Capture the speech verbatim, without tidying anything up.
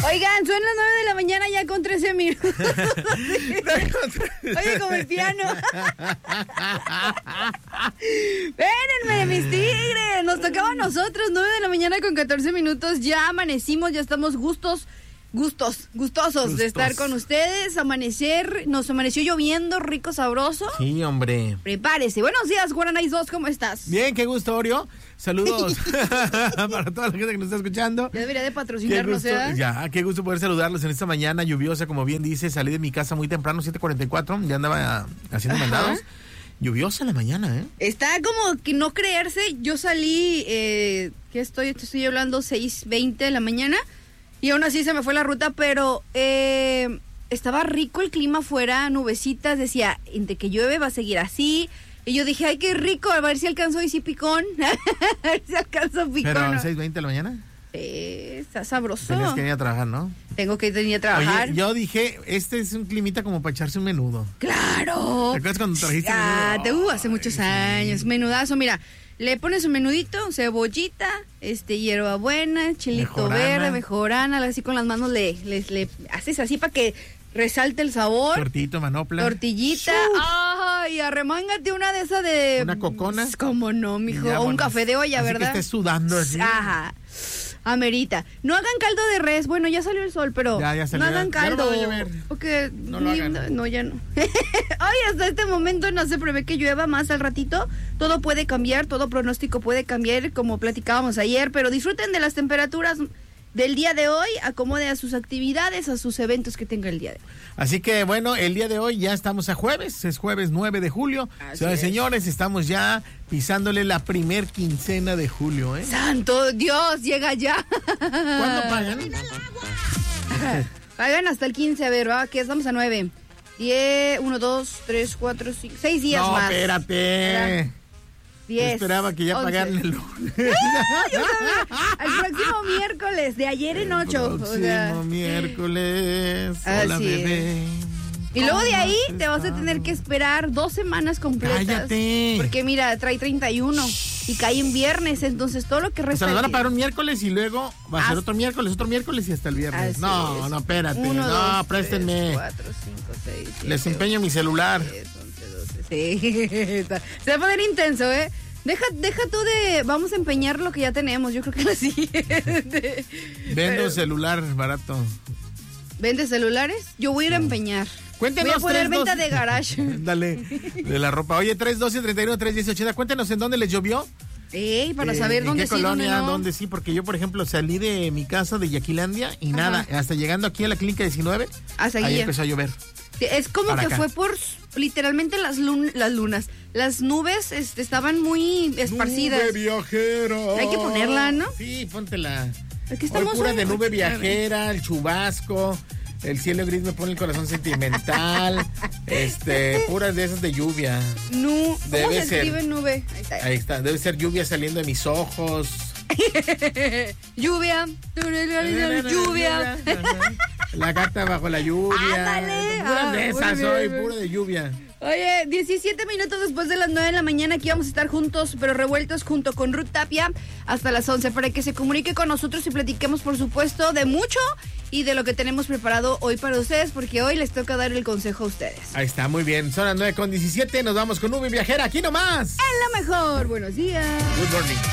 Oigan, son las nueve de la mañana ya con trece minutos. Oye, como el piano. Espérenme, mis tigres. Nos tocaba a nosotros, nueve de la mañana con catorce minutos. Ya amanecimos, ya estamos gustos. Gustos, gustosos Gustos. de estar con ustedes. Amanecer, nos amaneció lloviendo, rico, sabroso. Sí, hombre. Prepárese. Buenos días, Guaranais dos, ¿cómo estás? Bien, qué gusto, Oreo. Saludos para toda la gente que nos está escuchando. Ya debería de patrocinarnos, ¿eh? Ya, qué gusto poder saludarlos en esta mañana lluviosa, como bien dice. Salí de mi casa muy temprano, siete cuarenta y cuatro, ya andaba haciendo Ajá. mandados. Lluviosa la mañana, ¿eh? Está como que no creerse. Yo salí, eh, ¿qué estoy? Te estoy hablando seis veinte de la mañana. Y aún así se me fue la ruta, pero eh, estaba rico el clima afuera, nubecitas, decía, entre que llueve va a seguir así. Y yo dije, ay, qué rico, a ver si alcanzo hoy sí picón. A ver si alcanzo picón. ¿Pero a las seis veinte de la mañana? Eh, está sabroso. Tenías que ir a trabajar, ¿no? Tengo que ir a trabajar. Oye, yo dije, este es un climita como para echarse un menudo. ¡Claro! ¿Te acuerdas cuando trajiste ah, menudo? Te, uh, hace muchos Ay, años. Sí. Menudazo, mira. Le pones un menudito, cebollita, este, hierbabuena, chilito mejorana. verde, mejorana, así con las manos le, le, le haces así para que resalte el sabor. Tortillito, manopla. Tortillita. Uf. Ay, arremángate una de esas de... ¿Una cocona? Cómo no, mijo. O un café de olla, así ¿verdad? que estés sudando así. Ajá. Amerita. No hagan caldo de res. Bueno, ya salió el sol, pero ya, ya salió. no hagan caldo. Ya no va a llover. Porque no lo hagan. No, ya no. Hoy hasta este momento no se prevé que llueva más al ratito. Todo puede cambiar, todo pronóstico puede cambiar, como platicábamos ayer, pero disfruten de las temperaturas del día de hoy, acomode a sus actividades, a sus eventos que tenga el día de hoy. Así que bueno, el día de hoy ya estamos a jueves, es jueves nueve de julio. Señores, señores, estamos ya pisándole la primer quincena de julio, ¿eh? ¡Santo Dios! Llega ya. ¿Cuándo pagan? Pagan hasta el quince, a ver, va, que estamos a nueve. diez, uno, dos, tres, cuatro, cinco, seis días no, más. No, espérate. diez, Yo esperaba que ya once. pagaran el lunes. Al próximo miércoles, de ayer en ocho. El próximo o sea. miércoles. Hola, Así bebé. Y luego de ahí te vas a tener que esperar dos semanas completas. Cállate. Porque mira, trae treinta y uno y cae en viernes, entonces todo lo que resta. O sea, nos van a pagar un miércoles y luego va a ser As... otro miércoles, otro miércoles y hasta el viernes. Así no, es. no, espérate. Uno, no, dos, préstenme. tres, cuatro, cinco, seis, siete, Les empeño ocho, mi celular. diez, once, doce. Sí. Se va a poner intenso, ¿eh? Deja, deja tú de... Vamos a empeñar lo que ya tenemos. Yo creo que la siguiente. Vendo Pero... celular barato. ¿Vende celulares? Yo voy a ir a empeñar. Cuéntenos. Voy a poner tres, venta doce. de garage. Dale, de la ropa. Oye, tres doce, treinta y uno, tres diez, ochenta. Cuéntenos en dónde les llovió. Ey, para eh, saber dónde sí, sí, colonia, dónde no. dónde sí, porque yo, por ejemplo, salí de mi casa de Yaquilandia y Ajá. nada, hasta llegando aquí a la clínica diecinueve, hasta ahí empezó a llover. Es como para que acá. fue por literalmente las, lun las lunas. Las nubes este, estaban muy esparcidas. Nube viajera. Hay que ponerla, ¿no? Sí, póntela. Aquí estamos Hoy pura hoy. de nube viajera, el chubasco, el cielo gris me pone el corazón sentimental, este, puras de esas de lluvia. No, ¿cómo debe se ser, escribe nube? Ahí está. Ahí está, debe ser lluvia saliendo de mis ojos. Lluvia, lluvia. La gata bajo la lluvia. Ándale. Pura Ah, de esas bien, hoy, bien. pura de lluvia. Oye, diecisiete minutos después de las nueve de la mañana, aquí vamos a estar juntos, pero revueltos junto con Ruth Tapia hasta las once para que se comunique con nosotros y platiquemos, por supuesto, de mucho y de lo que tenemos preparado hoy para ustedes, porque hoy les toca dar el consejo a ustedes. Ahí está, muy bien. Son las nueve con diecisiete, nos vamos con Nube Viajera, aquí nomás. En la mejor. Buenos días. Good morning.